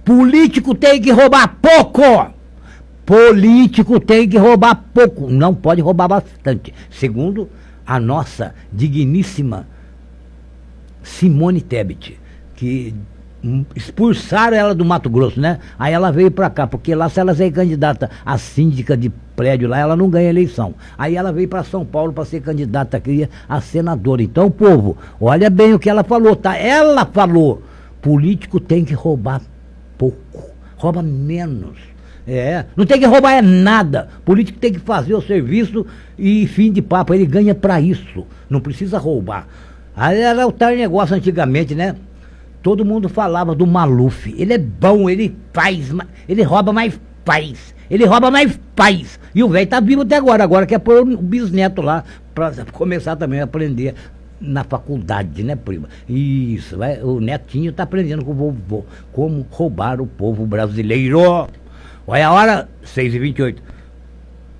Político tem que roubar pouco. Político tem que roubar pouco. Não pode roubar bastante. Segundo a nossa digníssima Simone Tebet, que expulsaram ela do Mato Grosso, né? Aí ela veio pra cá, porque lá se ela ser candidata a síndica de prédio lá, ela não ganha eleição. Aí ela veio pra São Paulo pra ser candidata aqui a senadora. Então, povo, olha bem o que ela falou, tá? Ela falou, político tem que roubar pouco, rouba menos. Não tem que roubar nada. Político tem que fazer o serviço e fim de papo, ele ganha pra isso. Não precisa roubar. Aí era o tal negócio antigamente, né? Todo mundo falava do Maluf. Ele é bom, ele faz, ele rouba, mas faz. Ele rouba, mas faz. E o velho tá vivo até agora. Agora quer pôr o bisneto lá pra começar também a aprender na faculdade, né, prima? Isso, o netinho tá aprendendo com o vovô como roubar o povo brasileiro. Olha a hora, 6h28.